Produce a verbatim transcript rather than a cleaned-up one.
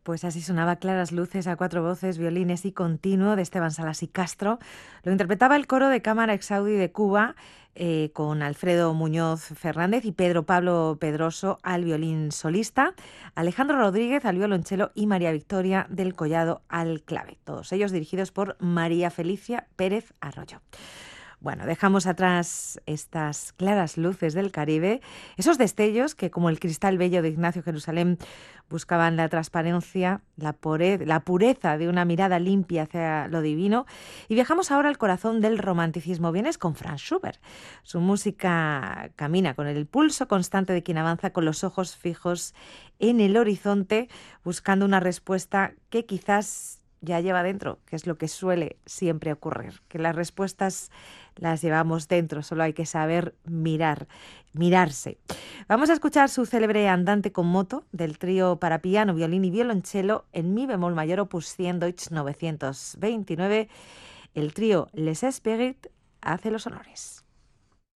Pues así sonaba Claras Luces a cuatro voces, violines y continuo de Esteban Salas y Castro. Lo interpretaba el coro de Cámara Exaudi de Cuba eh, con Alfredo Muñoz Fernández y Pedro Pablo Pedroso al violín solista, Alejandro Rodríguez al violonchelo y María Victoria del Collado al clave. Todos ellos dirigidos por María Felicia Pérez Arroyo. Bueno, dejamos atrás estas claras luces del Caribe, esos destellos que, como el cristal bello de Ignacio Jerusalén, buscaban la transparencia, la, pure- la pureza de una mirada limpia hacia lo divino. Y viajamos ahora al corazón del romanticismo. Vienes con Franz Schubert. Su música camina con el pulso constante de quien avanza con los ojos fijos en el horizonte, buscando una respuesta que quizás ya lleva dentro, que es lo que suele siempre ocurrir, que las respuestas las llevamos dentro, solo hay que saber mirar, mirarse. Vamos a escuchar su célebre Andante con moto del trío para piano, violín y violonchelo en mi bemol mayor opus cien Deutsch novecientos veintinueve. El trío Les Esperites hace los honores.